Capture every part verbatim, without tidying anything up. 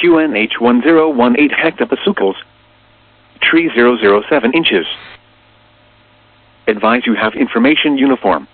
Q N H one zero one eight hectopascals, three thousand seven inches. Advise you have information uniform.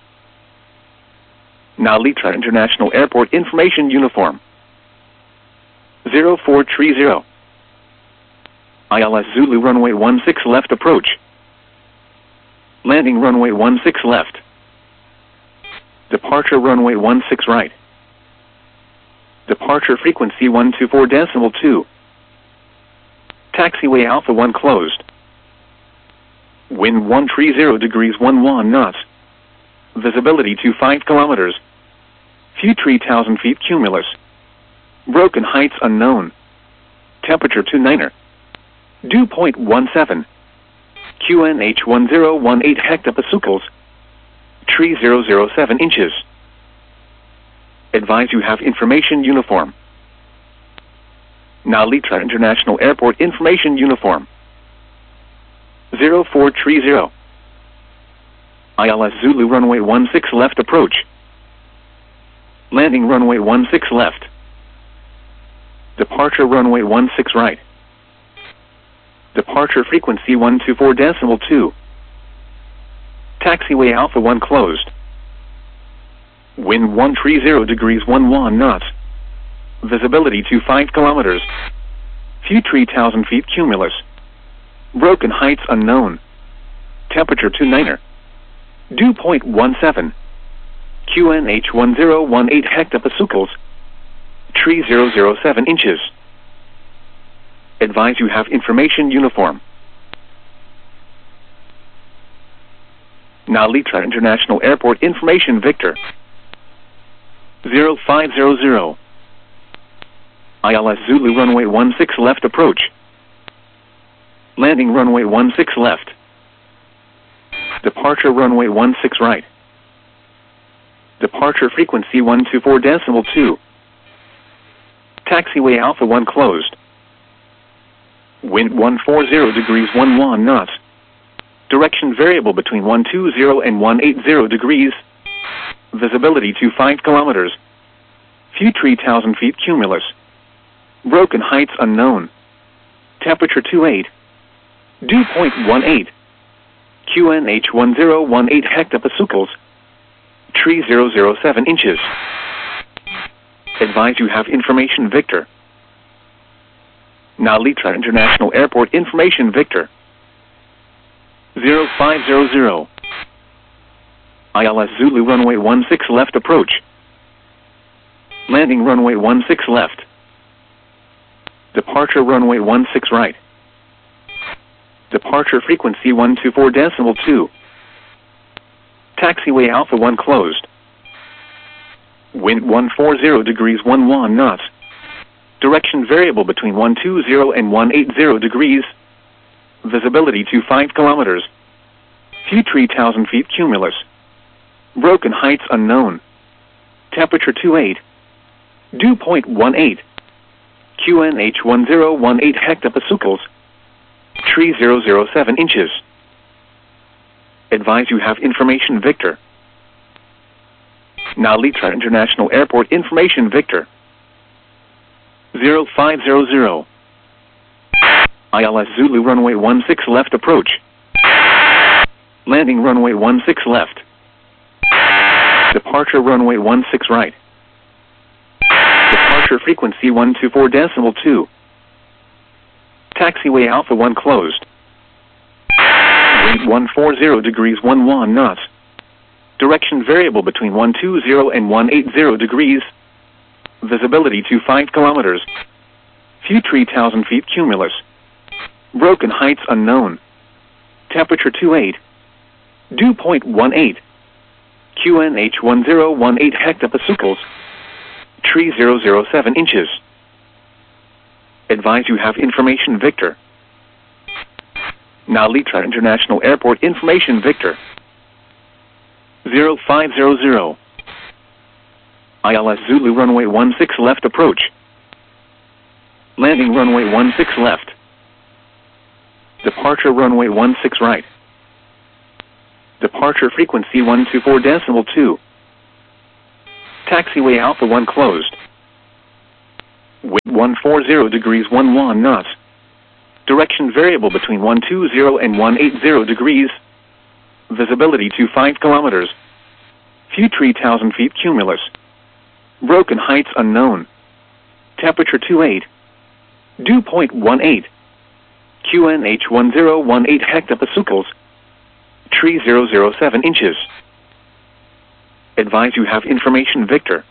Nalitra International Airport information uniform. zero four three zero. I L S Zulu runway one six left approach. Landing runway one six left. Departure runway one six right. Departure frequency one two four decimal two. Taxiway Alpha one closed. Wind one three zero degrees one one knots. Visibility to five kilometers. Few three thousand feet cumulus. Broken heights unknown. Temperature two niner. Dew point one seven. Q N H one zero one eight hectopascals, three thousand seven inches. Advise you have information uniform. Nalitra International Airport information uniform. zero four three zero. I L S Zulu runway one six left approach. Landing runway one six left. Departure runway one six right. Departure frequency one two four decimal two. Taxiway Alpha one closed. Wind one three zero degrees one one knots. Visibility to five kilometers. Few three thousand feet cumulus. Broken heights unknown. Temperature two niner. Dew point one seven. Q N H one zero one eight hectopascals, three thousand seven inches. Advise you have information uniform. Nalitra International Airport information Victor. zero five zero zero. I L S Zulu runway one six left approach. Landing runway one six left. Departure runway one six right. Departure frequency one two four decimal two. Taxiway Alpha one closed. Wind one four zero degrees one one knots. Direction variable between one two zero and one eight zero degrees. Visibility to five kilometers. Few three thousand feet cumulus. Broken heights unknown. Temperature two eight. Dew point one eight. Q N H one zero one eight hectopascals, three thousand seven inches. Advise you have information Victor. Nalitra International Airport information Victor. zero five zero zero. I L S Zulu runway one six left approach. Landing runway one six left. Departure runway one six right. Departure frequency one two four decimal two. Taxiway Alpha one closed. Wind one four zero degrees one one knots. Direction variable between one two zero and one eight zero degrees. Visibility to five kilometers. Few three thousand feet cumulus. Broken heights unknown. Temperature two eight. Dew point one eight. Q N H one zero one eight hectopascals, three thousand seven inches. Advise you have information Victor. Nalitra International Airport information Victor. zero five zero zero. I L S Zulu runway one six left approach. Landing runway one six left. Departure runway one six right. Departure frequency one two four decimal two. Taxiway Alpha one closed. Wind one four zero degrees one one knots. Direction variable between one two zero and one eight zero degrees. Visibility to five kilometers. Few three thousand feet cumulus. Broken heights unknown. Temperature two eight. Dew point one eight. Q N H one zero one eight hectopascals, three thousand seven inches. Advise you have information Victor. Nalitra International Airport information Victor. zero five zero zero. I L S Zulu runway one six left approach. Landing runway one six left. Departure runway one six right. Departure frequency one two four decimal two. Taxiway Alpha one closed. Wind one forty degrees eleven knots. Direction variable between one twenty and one eighty degrees. Visibility to five kilometers. Few three thousand feet cumulus. Broken heights unknown. Temperature twenty-eight. Dew point eighteen. Q N H one zero one eight hectopascals. Tree zero zero seven inches. Advise you have information Victor.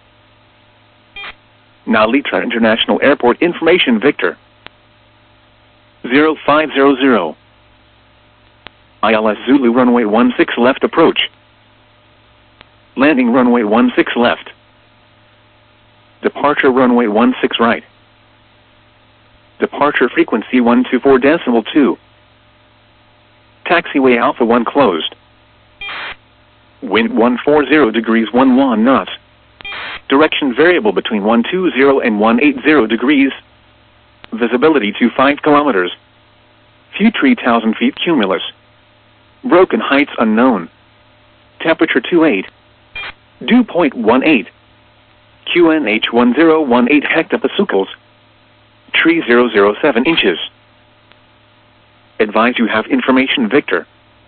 Nalitra International Airport information Victor. zero five zero zero. I L S Zulu runway one six left approach. Landing runway one six left. Departure runway one six right. Departure frequency one two four decimal two. Taxiway Alpha one closed. Wind one forty degrees eleven knots. Direction variable between one twenty and one eighty degrees. Visibility to five kilometers. Few three thousand feet cumulus. Broken heights unknown. Temperature twenty-eight. Dew point eighteen. Q N H one zero one eight hectopascals. Tree zero zero seven inches. Advise you have information Victor.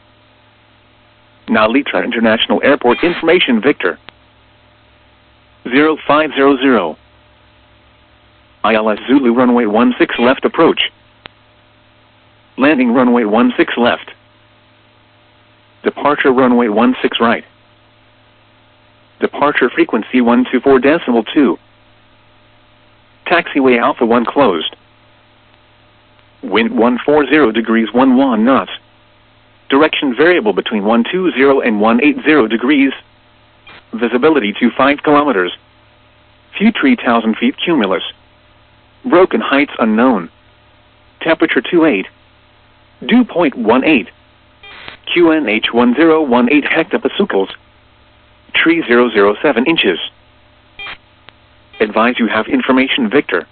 Nalitra International Airport information Victor. zero five zero zero. I L S Zulu runway one six left approach. Landing runway one six left. Departure runway one six right. Departure frequency one two four decimal two. Taxiway Alpha one closed. Wind one forty degrees eleven knots. Direction variable between one twenty and one eighty degrees. Visibility to five kilometers. Few three thousand feet cumulus. Broken heights unknown. Temperature twenty-eight. Dew point eighteen. Q N H one zero one eight hectopascals. Tree zero zero seven inches. Advise you have information Victor.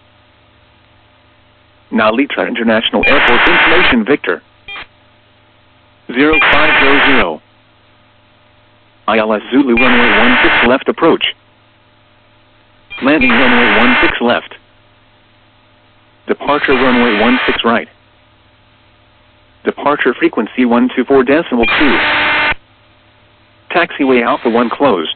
Nalitra International Airport information Victor. zero five zero zero. I L S Zulu runway one six left approach. Landing runway one six left. Departure runway one six right. Departure frequency one two four decimal two. Taxiway Alpha one closed.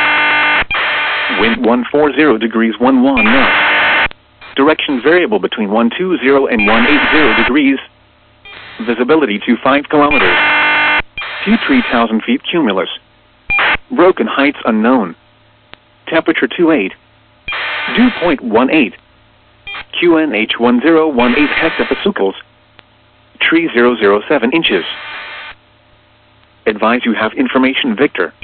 Wind one forty degrees eleven knots. Direction variable between one twenty and one eighty degrees. Visibility to five kilometers. Few three thousand feet cumulus. Broken heights unknown. Temperature twenty-eight. Dew point eighteen. Q N H one zero one eight hectopascals. Tree zero zero seven inches. Advise you have information Victor.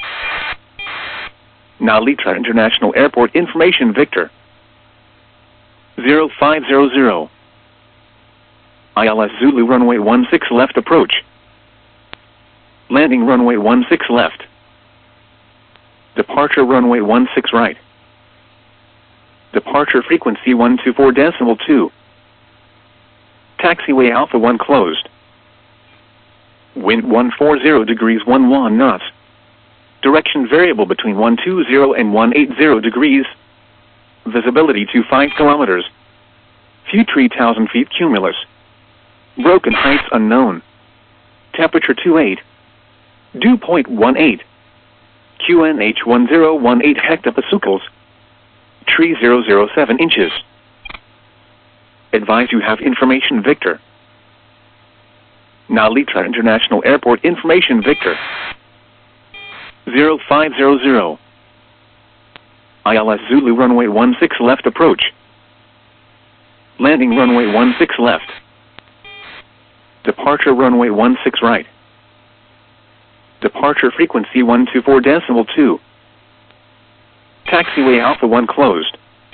Nalitra International Airport information Victor. zero five zero zero. I L S Zulu runway one six left approach. Landing runway one six left. Departure runway one six right. Departure frequency one two four decimal two. Taxiway Alpha one closed. Wind one forty degrees eleven knots. Direction variable between one twenty and one eighty degrees. Visibility to five kilometers. Few three thousand feet cumulus. Broken heights unknown. Temperature twenty-eight. Dew point eighteen. Q N H one zero one eight hectopascals. Tree zero zero seven inches. Advise you have information Victor. Nalitra International Airport information Victor. zero five zero zero. I L S Zulu runway one six left approach. Landing runway one six left. Departure runway one six right. Departure frequency one two four decimal two. Taxiway Alpha one closed.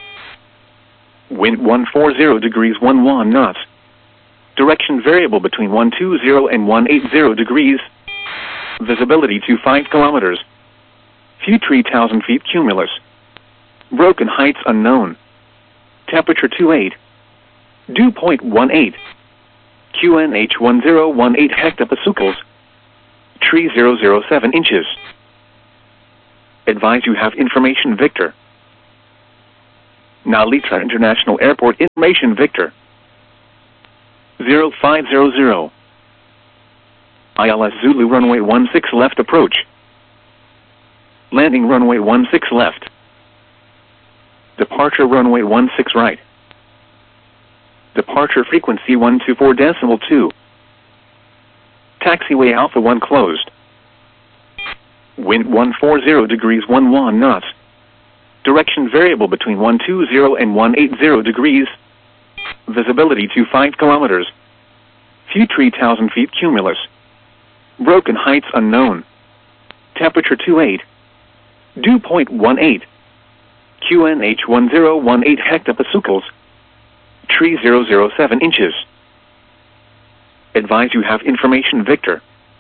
Wind one forty degrees eleven knots. Direction variable between one twenty and one eighty degrees. Visibility to five kilometers. Few three thousand feet cumulus. Broken heights unknown. Temperature twenty-eight. Dew point eighteen. Q N H one zero one eight hectopascals. Tree zero zero seven inches. Advise you have information Victor. Nalitra International Airport information Victor. zero five zero zero. I L S Zulu runway one six left approach. Landing runway one six left. Departure runway one six right. Departure frequency one two four decimal two. Taxiway Alpha one closed. Wind one forty degrees eleven knots. Direction variable between one two zero and one eighty degrees. Visibility to five kilometers. Few three thousand feet cumulus. Broken heights unknown. Temperature twenty-eight. Dew point one eight. Q N H one zero one eight hectopascals. Tree zero zero seven inches. Advise you have information Victor.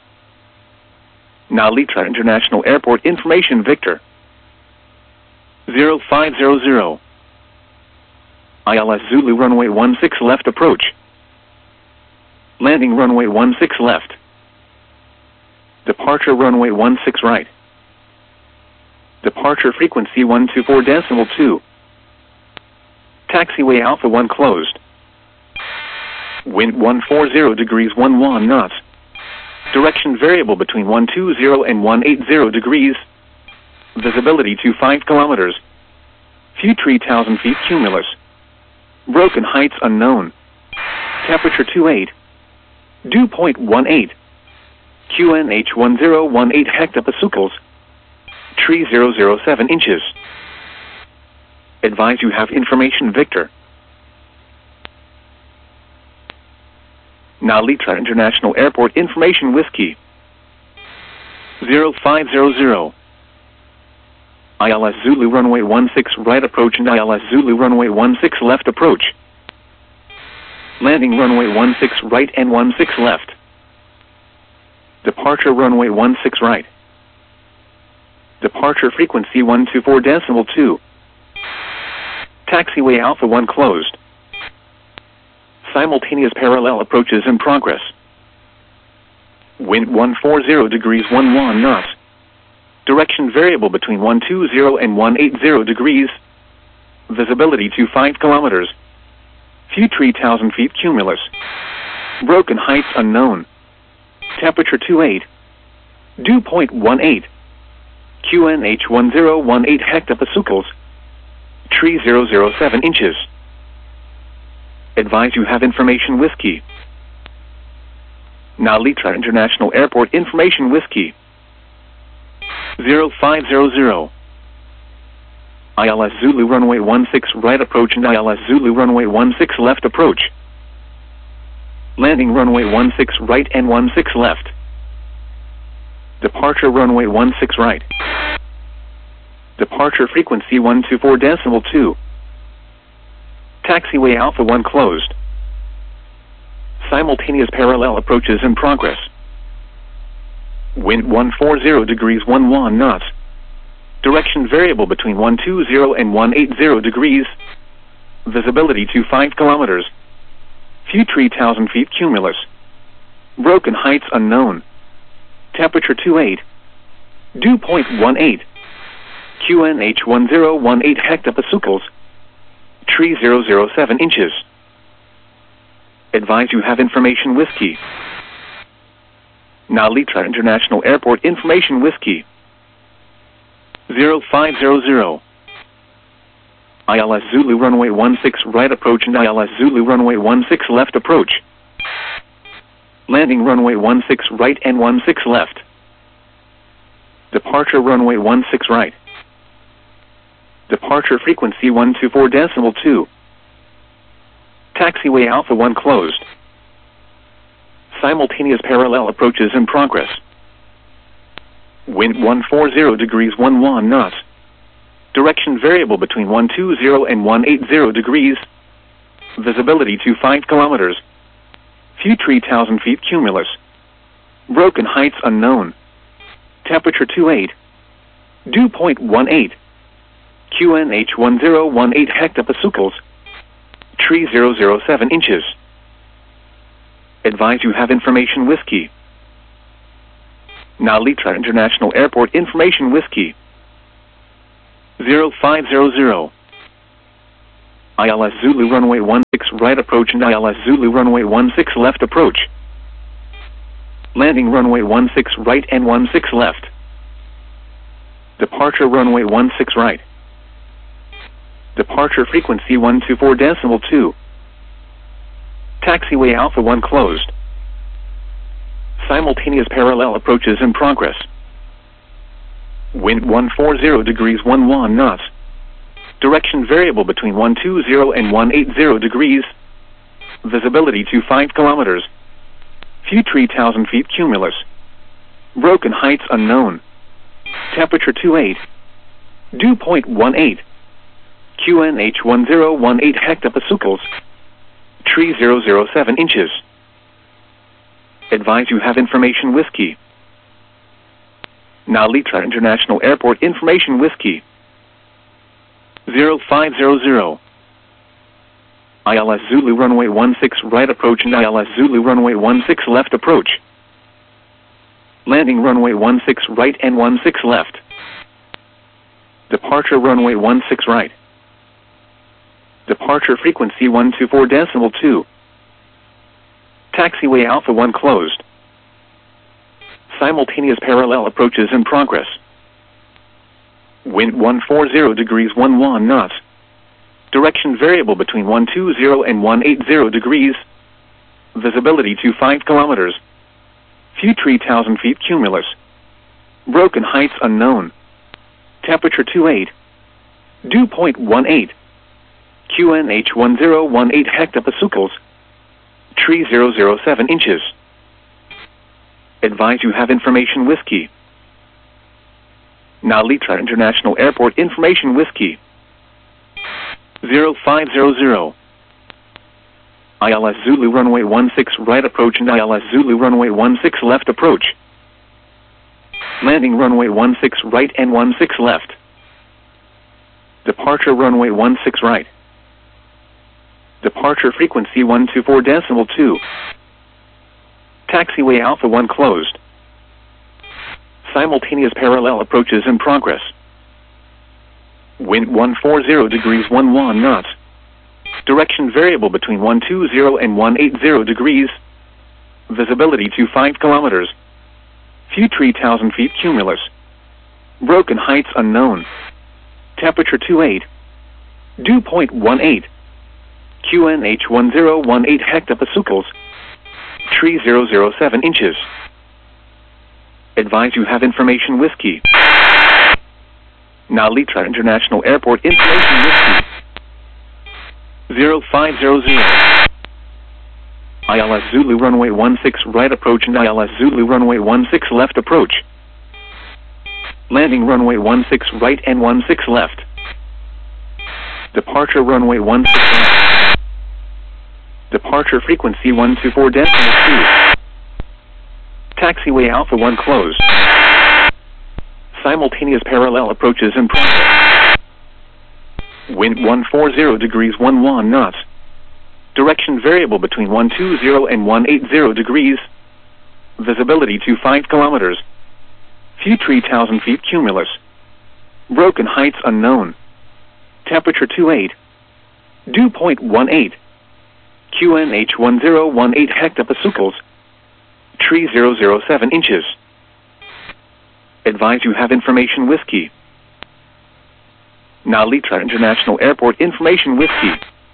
Nalitra International Airport information Victor. zero five zero zero. I L S Zulu runway one six left approach. Landing runway one six left. Departure runway one six right. Departure frequency one two four decimal two. Taxiway Alpha one closed. Wind one forty degrees eleven knots. Direction variable between one two zero and one eighty degrees. Visibility to five kilometers. Few three thousand feet cumulus. Broken heights unknown. Temperature twenty-eight. Dew point one eight. Q N H one zero one eight hectopascals. Tree zero zero seven inches. Advise you have information Victor. Nalitra International Airport information Whiskey. zero five zero zero. I L S Zulu runway one six right approach and I L S Zulu runway one six left approach. Landing runway one six right and one six left. Departure runway one six right. Departure frequency one two four decimal two. Taxiway Alpha one closed. Simultaneous parallel approaches in progress. Wind one forty degrees eleven knots. Direction variable between one two zero and one eighty degrees. Visibility to five kilometers. Few three thousand feet cumulus. Broken heights unknown. Temperature twenty-eight. Dew point one eight. Q N H one zero one eight hectopascals. Tree zero zero seven inches. Advise you have information Whiskey. Nalitra International Airport information Whiskey. zero five zero zero. I L S Zulu runway one six right approach and I L S Zulu runway one six left approach. Landing runway one six right and one six left. Departure runway one six right. Departure frequency one two four decimal two. Taxiway Alpha one closed. Simultaneous parallel approaches in progress. Wind one forty degrees eleven knots. Direction variable between one two zero and one eighty degrees. Visibility to five kilometers. Few three thousand feet cumulus. Broken heights unknown. Temperature twenty-eight. Dew point one eight. Q N H one zero one eight hectopascals. Tree zero zero seven inches. Advise you have information Whiskey. Nalitra International Airport information Whiskey. zero five zero zero. I L S Zulu runway one six right approach and I L S Zulu runway one six left approach. Landing runway one six right and one six left. Departure runway one six right. Departure frequency one two four decimal two. Taxiway Alpha one closed. Simultaneous parallel approaches in progress. Wind one forty degrees eleven knots. Direction variable between one two zero and one eighty degrees. Visibility to five kilometers. Few three thousand feet cumulus. Broken heights unknown. Temperature twenty-eight. Dew point one eight. Q N H one zero one eight hectopascals. Tree zero zero seven inches. Advise you have information Whiskey. Nalitra International Airport information Whiskey. zero five zero zero. I L S Zulu runway one six right approach and I L S Zulu runway one six left approach. Landing runway one six right and one six left. Departure runway one six right. Departure frequency one two four decimal two. Taxiway Alpha one closed. Simultaneous parallel approaches in progress. Wind one forty degrees eleven knots. Direction variable between one twenty and one eighty degrees. Visibility to five kilometers. Few three thousand feet cumulus. Broken heights unknown. Temperature twenty-eight. Dew point one eight. Q N H one zero one eight hectopascals. Tree zero zero seven inches. Advise you have information whiskey. Nalitra International Airport information whiskey. zero five zero zero. I L S Zulu runway one six right approach and I L S Zulu runway one six left approach. Landing runway one six right and one six left. Departure runway one six right. Departure frequency one two four decimal two. Taxiway Alpha one closed. Simultaneous parallel approaches in progress. Wind one forty degrees eleven knots. Direction variable between one twenty and one eighty degrees. Visibility to five kilometers. Few three thousand feet cumulus. Broken heights unknown. Temperature twenty-eight. Dew point one eight. Q N H one zero one eight hectopascals. Tree zero zero seven inches. Advise you have information whiskey. Nalitra International Airport information whiskey. zero five zero zero. I L S Zulu runway one six right approach and I L S Zulu runway one six left approach. Landing runway one six right and one six left. Departure runway one six right. Departure frequency one two four decimal two. Taxiway Alpha one closed. Simultaneous parallel approaches in progress. Wind one forty degrees eleven knots. Direction variable between one twenty and one eighty degrees. Visibility to five kilometers. Few three thousand feet cumulus. Broken heights unknown. Temperature twenty-eight. Dew point one eight. Q N H one zero one eight hectopascals. Tree zero zero seven inches. Advise you have information whiskey. Nalitra International Airport information whiskey. zero five zero zero. I L S Zulu runway one six right approach and I L S Zulu runway one six left approach. Landing runway one six right and one six left. Departure runway one six left. Departure frequency one two four decimal two. Taxiway Alpha one closed. Simultaneous parallel approaches in progress. Wind one forty degrees eleven knots. Direction variable between one twenty and one eighty degrees. Visibility to five kilometers. Few three thousand feet cumulus. Broken heights unknown. Temperature twenty-eight. Dew point one eight. Q N H one zero one eight hectopascals. Tree zero zero seven inches. Advise you have information whiskey. Nalitra International Airport information whiskey.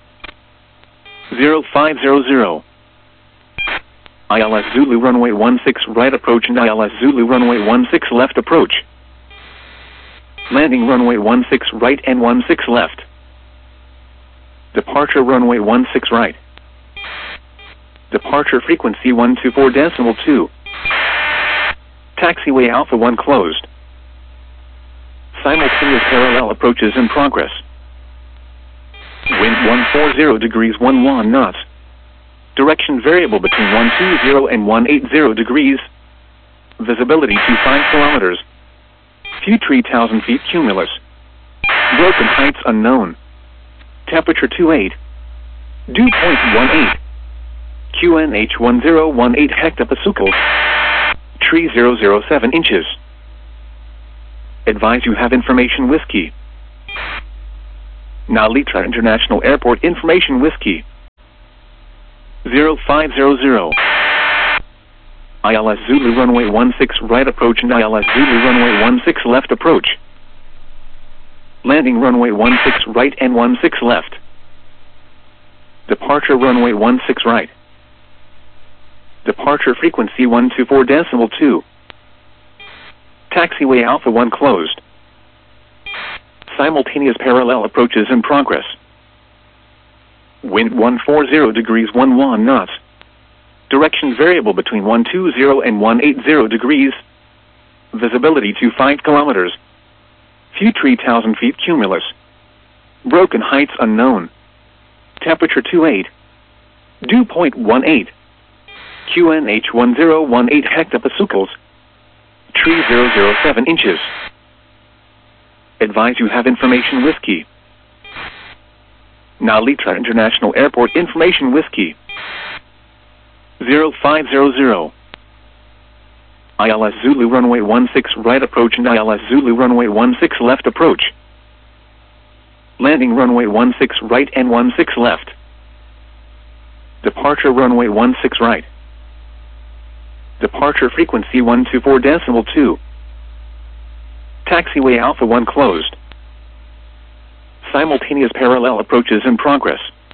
zero five zero zero. I L S Zulu runway one six right approach and I L S Zulu runway one six left approach. Landing runway one six right and one six left. Departure runway one six right. Departure frequency one two four decimal two. Taxiway Alpha one closed. Simultaneous parallel approaches in progress. Wind one forty degrees eleven knots. Direction variable between one twenty and one eighty degrees. Visibility to five kilometers. Few three thousand feet cumulus. Broken heights unknown. Temperature twenty-eight. Dew point one eight. Q N H one zero one eight hectopascals. Tree zero zero seven inches. Advise you have information whiskey. Nalitra International Airport Information Whiskey. zero five zero zero. I L S Zulu runway one six right approach and I L S Zulu runway one six left approach. Landing runway one six right and one six left. Departure runway one six right. Departure frequency one two four decimal two. Taxiway Alpha one closed. Simultaneous parallel approaches in progress. Wind one forty degrees eleven knots. Direction variable between one twenty and one eighty degrees. Visibility to five kilometers. Few three thousand feet cumulus. Broken heights unknown. Temperature twenty-eight. Dew point one eight. Q N H one zero one eight hectopascals. Tree zero zero seven inches. Advise you have information whiskey. Nalitra International Airport Information Whiskey. zero five zero zero. I L S Zulu runway one six right approach and I L S Zulu runway one six left approach. Landing runway one six right and one six left. Departure runway one six right. Departure frequency one two four decimal two. Taxiway Alpha one closed. Simultaneous parallel approaches in progress.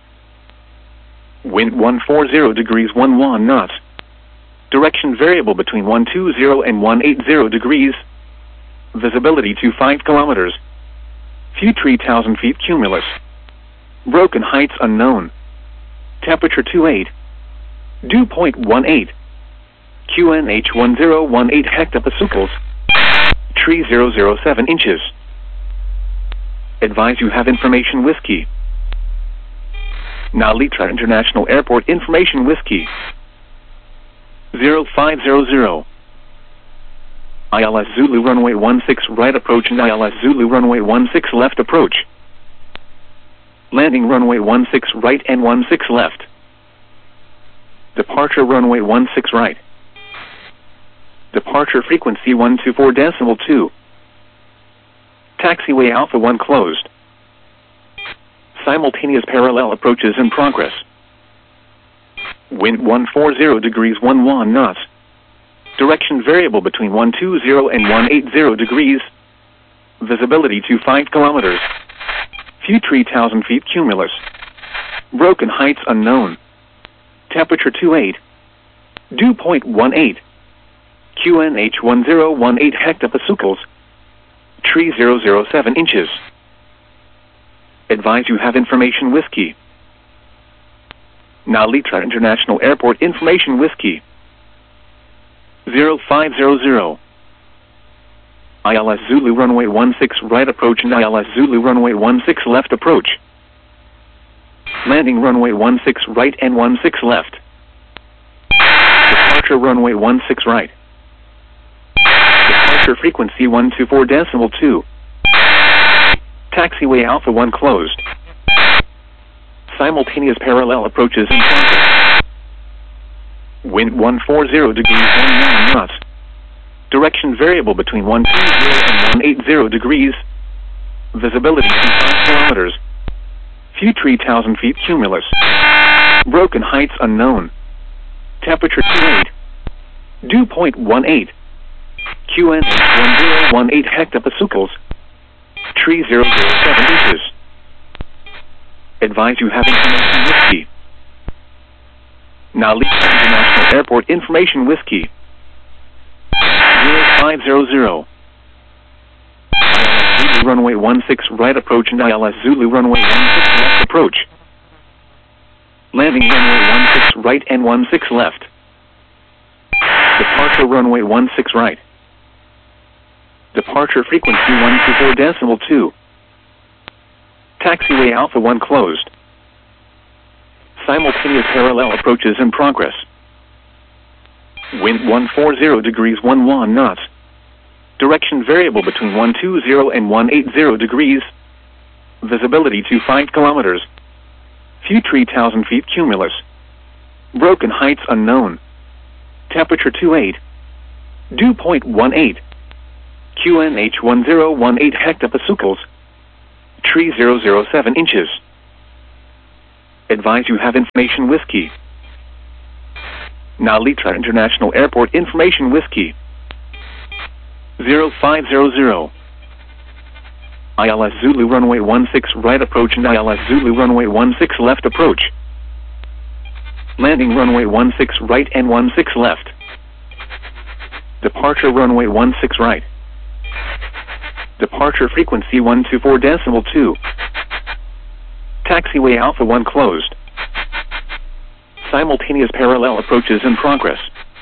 Wind one forty degrees eleven knots. Direction variable between one twenty and one eighty degrees. Visibility to five kilometers. Few three thousand feet cumulus. Broken heights unknown. Temperature twenty-eight. Dew point one eight. Q N H one zero one eight hectopascals. Tree zero zero seven inches. Advise you have information whiskey. Nalitra International Airport Information Whiskey. zero five zero zero. I L S Zulu runway one six right approach and I L S Zulu runway one six left approach. Landing runway one six right and one six left. Departure runway one six right. Departure frequency one two four decimal two. Taxiway Alpha one closed. Simultaneous parallel approaches in progress. Wind one forty degrees eleven knots. Direction variable between one twenty and one eighty degrees. Visibility to five kilometers. Few three thousand feet cumulus. Broken heights unknown. Temperature twenty-eight. Dew point one eight. Q N H one zero one eight hectopascals. Tree zero zero seven inches. Advise you have information whiskey. Nalitra International Airport Information Whiskey. zero five zero zero. I L S Zulu runway one six right approach and I L S Zulu runway one six left approach. Landing runway one six right and one six left. Departure runway one six right. Departure frequency one two four decimal two. Taxiway Alpha one closed. Simultaneous parallel approaches in progress. Wind one forty degrees eleven knots. Direction variable between one twenty and one eighty degrees. Visibility five kilometers. Few three thousand feet cumulus. Broken heights unknown. Temperature twenty-eight. Dew point one eight. Q N H one zero one eight hectopascals. Tree zero zero seven inches. Advise you have information whiskey. Nalitra International Airport Information Whiskey. zero five zero zero. I L S Zulu runway one six right approach and I L S Zulu runway one six left approach. Landing runway one six right and one six left. Departure runway one six right. Departure frequency one two four decimal two. Taxiway Alpha one closed. Simultaneous parallel approaches in progress. Wind one forty degrees eleven knots. Direction variable between one twenty and one eighty degrees. Visibility to five kilometers. Few three thousand feet cumulus. Broken heights unknown. Temperature twenty-eight. Dew point one eight. Q N H one zero one eight hectopascals. Tree zero zero seven inches. Advise you have information whiskey. Nalitra International Airport information whiskey. zero five zero zero. I L S Zulu runway one six right approach and I L S Zulu runway one six left approach. Landing runway one six right and one six left. Departure runway one six right. Departure frequency one two four decimal two. Taxiway Alpha one closed. Simultaneous parallel approaches in progress.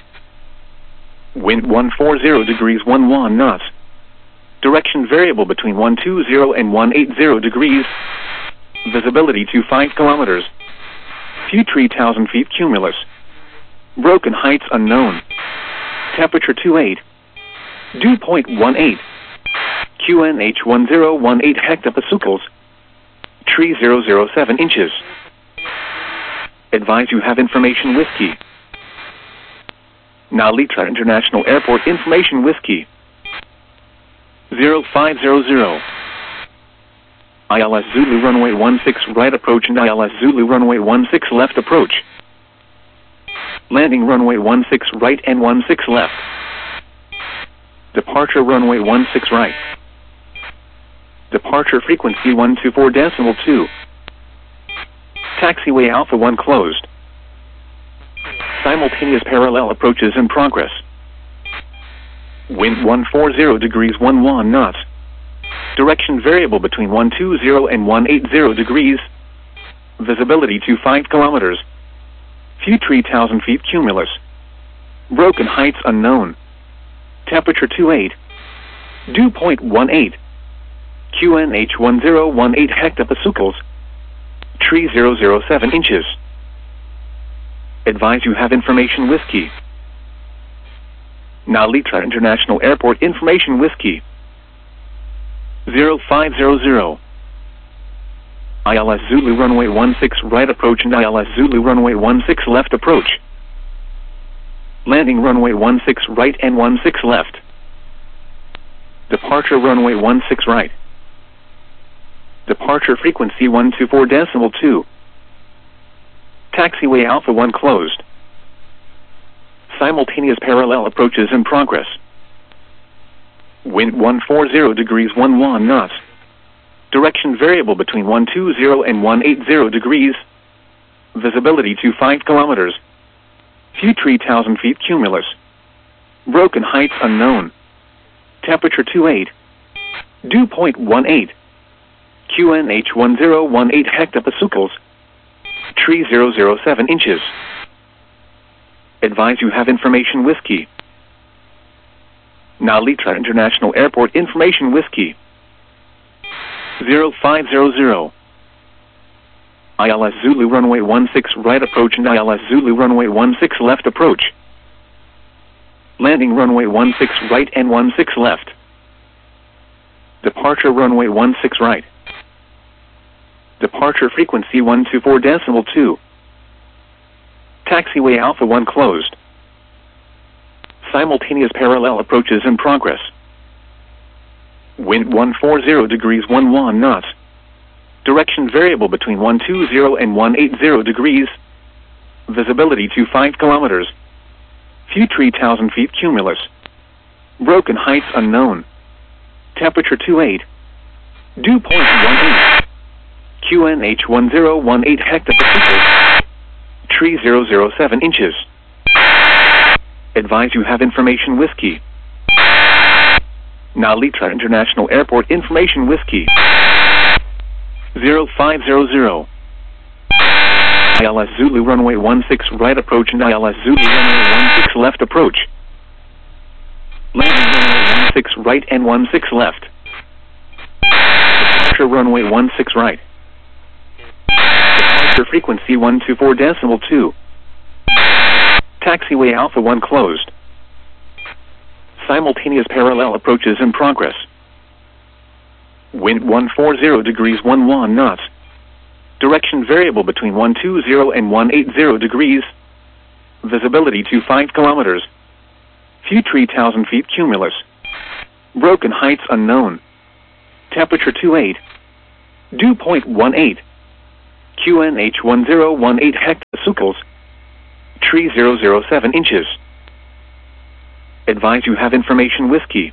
Wind one forty degrees eleven knots. Direction variable between one twenty and one eighty degrees. Visibility to five kilometers. Few three thousand feet cumulus. Broken heights unknown. Temperature twenty-eight. Dew point one eight. Q N H one zero one eight hectopascals. Tree zero zero seven inches. Advise you have information whiskey. Nalitra International Airport information whiskey. zero five zero zero. I L S Zulu runway one six right approach and I L S Zulu runway one six left approach. Landing runway one six right and one six left. Departure runway one six right. Departure frequency one two four decimal two. Taxiway Alpha one closed. Simultaneous parallel approaches in progress. Wind one forty degrees eleven knots. Direction variable between one twenty and one eighty degrees. Visibility to five kilometers. Few three thousand feet cumulus. Broken heights unknown. Temperature twenty-eight. Dew point one eight. Q N H one zero one eight hectopascals. Tree zero zero seven inches. Advise you have information whiskey. Nalitra International Airport information whiskey. zero five zero zero. I L S Zulu runway one six right approach and I L S Zulu runway one six left approach. Landing runway one six right and one six left. Departure runway one six right. Departure frequency one two four decimal two. Taxiway Alpha one closed. Simultaneous parallel approaches in progress. Wind one forty degrees eleven knots. Direction variable between one twenty and one eighty degrees. Visibility to five kilometers. Few three thousand feet cumulus. Broken heights unknown. Temperature twenty-eight. Dew point one eight. Q N H one zero one eight hectopascals. Tree zero zero seven inches. Advise you have information whiskey. Nalitra International Airport information whiskey. zero five zero zero. I L S Zulu runway one six right approach and I L S Zulu runway one six left approach. Landing runway one six right and one six left. Departure runway one six right. Departure frequency one two four decimal two. Taxiway Alpha one closed. Simultaneous parallel approaches in progress. Wind one forty degrees eleven knots. Direction variable between one twenty and one eighty degrees. Visibility to five kilometers. Few three thousand feet cumulus. Broken heights unknown. Temperature twenty-eight. Dew point one eight. Q N H one zero one eight hectopascals. Tree zero zero seven inches. Advise you have information whiskey. Nalitra International Airport information whiskey. zero five zero zero. I L S Zulu runway one six right approach and I L S Zulu runway one six left approach. Landing runway one six right and one six left. Departure runway one six right. Departure frequency one two four decimal two. Taxiway Alpha one closed. Simultaneous parallel approaches in progress. Wind one forty degrees eleven knots. Direction variable between one twenty and one eighty degrees. Visibility to five kilometers. Few three thousand feet cumulus. Broken heights unknown. Temperature twenty-eight. Dew point one eight. Q N H one zero one eight hectopascals. Tree zero zero seven inches. Advise you have information whiskey.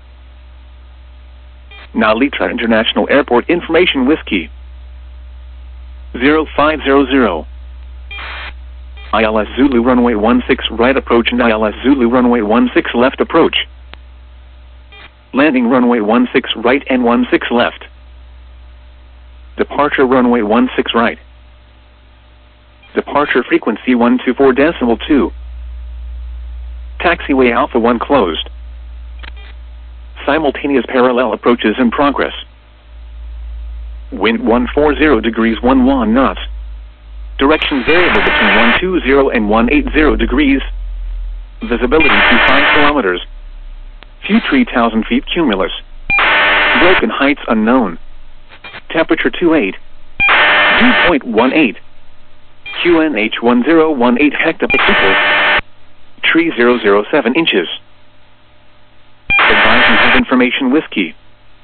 Nalitra International Airport information whiskey. zero five zero zero. I L S Zulu runway one six right approach and I L S Zulu runway one six left approach. Landing runway one six right and one six left. Departure runway one six right. Departure frequency one two four decimal two. Taxiway Alpha one closed. Simultaneous parallel approaches in progress. Wind one forty degrees eleven knots. Direction variable between one twenty and one eighty degrees. Visibility to five kilometers. Few three thousand feet cumulus. Broken heights unknown. Temperature twenty-eight. Dew point one eight. Q N H one zero one eight hectopascals. Tree zero zero seven inches. Advise you have information whiskey.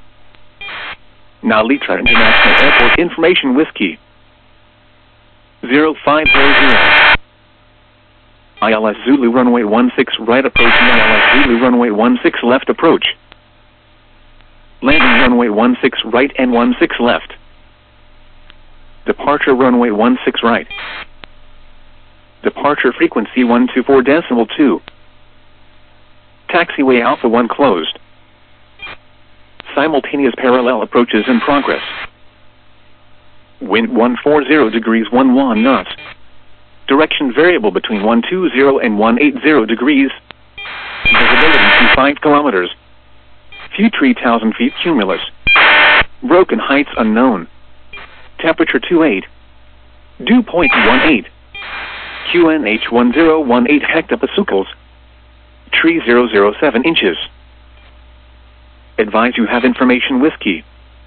Nalitra International Airport information whiskey. zero five zero zero. I L S Zulu runway one six right approach and I L S Zulu runway one six left approach. Landing runway one six right and one six left. Departure runway one six right. Departure frequency one two four decimal two. Taxiway Alpha one closed. Simultaneous parallel approaches in progress. Wind one forty degrees eleven knots. Direction variable between one twenty and one eighty degrees. Visibility to five kilometers. Few three thousand feet cumulus. Broken heights unknown. Temperature twenty-eight. Dew point one eight. Q N H one zero one eight hectopascals. Tree zero zero seven inches. Advise you have information whiskey.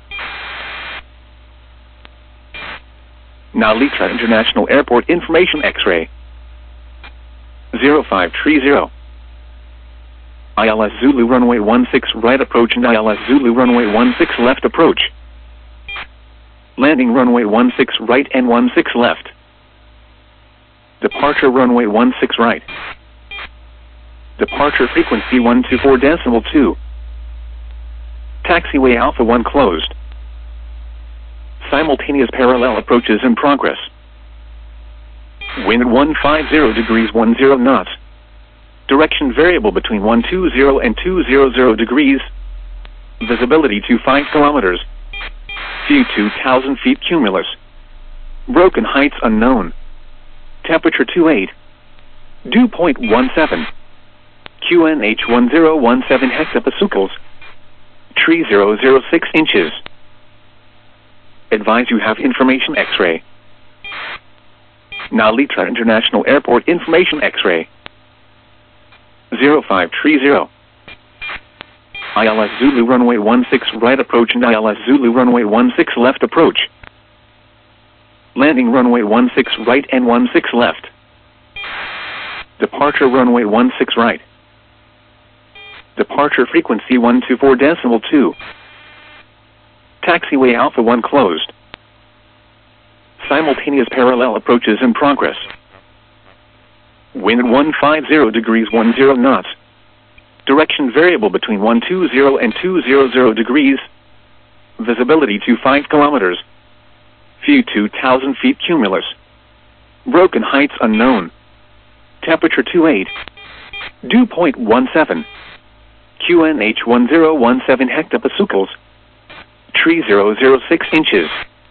Nalitra International Airport information X-ray. zero five three zero. I L S Zulu runway one six right approach and I L S Zulu runway one six left approach. Landing runway one six right and one six left. Departure runway one six right. Departure frequency one two four decimal two. Taxiway Alpha one closed. Simultaneous parallel approaches in progress. Wind one fifty degrees ten knots. Direction variable between one twenty and two hundred degrees. Visibility to five kilometers. Few two thousand feet cumulus. Broken heights unknown. Temperature twenty-eight. Dew point one seven. Q N H one zero one seven hectopascals. Tree zero zero six inches. Advise you have information X-ray. Nalitra International Airport information X-ray. zero five three zero. I L S Zulu runway one six right approach and I L S Zulu runway one six left approach. Landing runway one six right and one six left. Departure runway one six right. Departure frequency one two four decimal two. Taxiway Alpha one closed. Simultaneous parallel approaches in progress. Wind one fifty degrees ten knots. Direction variable between one twenty and two hundred degrees. Visibility to five kilometers. Few two thousand feet cumulus. Broken heights unknown. Temperature twenty-eight. Dew point one seven. Q N H one zero one seven hectopascals. Tree zero zero six inches.